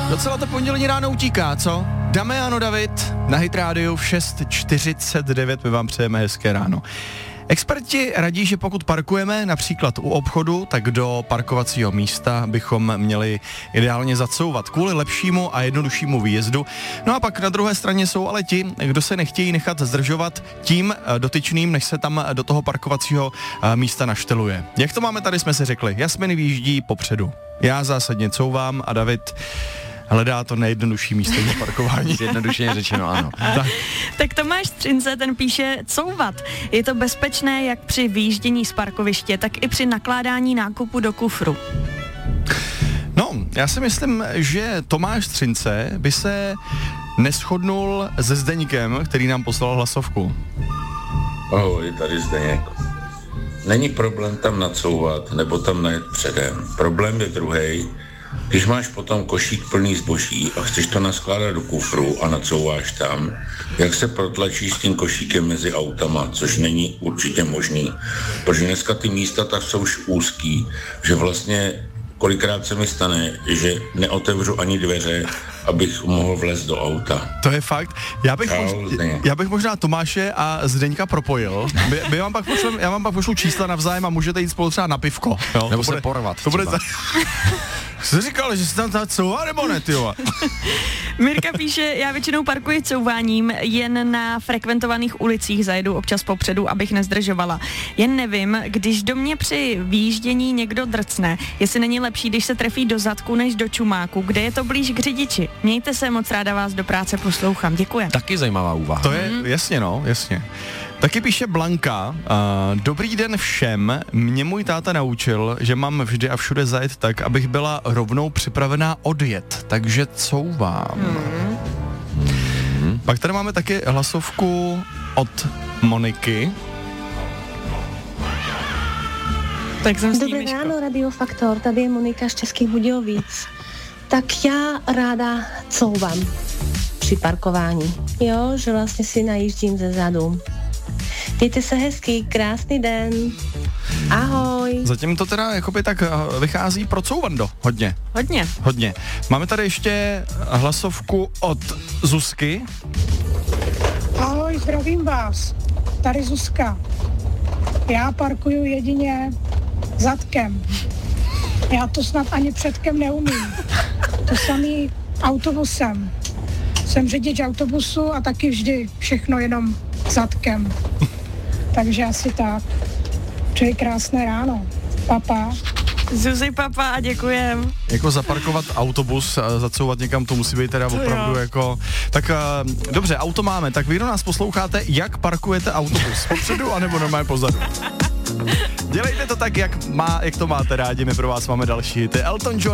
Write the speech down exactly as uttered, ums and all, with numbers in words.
Docela to pondělní ráno utíká, co? Damiano David na Hit Radio v šest čtyřicet devět, my vám přejeme hezké ráno. Experti radí, že pokud parkujeme například u obchodu, tak do parkovacího místa bychom měli ideálně zacouvat kvůli lepšímu a jednoduššímu výjezdu. No a pak na druhé straně jsou ale ti, kdo se nechtějí nechat zdržovat tím dotyčným, než se tam do toho parkovacího místa našteluje. Jak to máme tady, jsme si řekli, Jasminy výjíždí popředu. Já zásadně couvám a David hledá to nejjednodušší místo na parkování. Jednodušeně řečeno, ano. tak. tak Tomáš Střince, ten píše couvat. Je to bezpečné jak při výjíždění z parkoviště, tak i při nakládání nákupu do kufru. No, já si myslím, že Tomáš Střince by se neshodnul se Zdeňkem, který nám poslal hlasovku. Ahoj, tady Zdeněk. Není problém tam nacouvat nebo tam najet předem. Problém je druhej. Když máš potom košík plný zboží a chceš to naskládat do kufru a nacouváš tam, jak se protlačíš s tím košíkem mezi autama, což není určitě možný. Protože dneska ty místa tak jsou už úzký, že vlastně kolikrát se mi stane, že neotevřu ani dveře, abych mohl vlézt do auta. To je fakt. Já bych, Čau, mož, já bych možná Tomáše a Zdeňka propojil. My, my vám pak pošlem, já vám pak pošlu čísla navzájem a můžete jít spolu třeba na pivko. Jo? Nebo to se bude, porvat. To bude za... Jsi říkal, že jsi tam ta couvá nebo ne, tyjo? Mirka píše, já většinou parkuji couváním, jen na frekventovaných ulicích zajedu občas popředu, abych nezdržovala. Jen nevím, když do mě při výjíždění někdo drcne, jestli není lepší, když se trefí do zadku než do čumáku, kde je to blíž k řidiči. Mějte se, moc ráda vás do práce poslouchám. Děkujem. Taky zajímavá úvaha. To je, mm. jasně no, jasně. Taky píše Blanka, uh, dobrý den všem, mě můj táta naučil, že mám vždy a všude zajet tak, abych byla rovnou připravená odjet, takže couvám. Mm. Mm. Pak tady máme taky hlasovku od Moniky. Tak jsem s ní, Dobré Myško. ráno, Radio Faktor, tady je Monika z Českých Budějovic. Tak já ráda couvám při parkování, jo, že vlastně si najíždím ze zadu. Mějte se hezky, krásný den. Ahoj. Zatím to teda jakoby tak vychází pro couvando. Hodně. Hodně. Hodně. Máme tady ještě hlasovku od Zuzky. Ahoj, zdravím vás. Tady Zuzka. Já parkuju jedině zadkem. Já to snad ani předkem neumím. To samý autobusem. Jsem řidič autobusu a taky vždy všechno jenom zadkem. Takže asi tak. Přeji krásné ráno. Papa. Zuzi, papa, děkujem. Jako zaparkovat autobus a zacouvat někam, to musí být teda To opravdu jo. jako... Tak uh, dobře, auto máme, tak vy, kdo nás posloucháte, jak parkujete autobus? Popředu anebo normálně pozadu? Dělejte to tak, jak, má, jak to máte rádi, my pro vás máme další hity. Elton John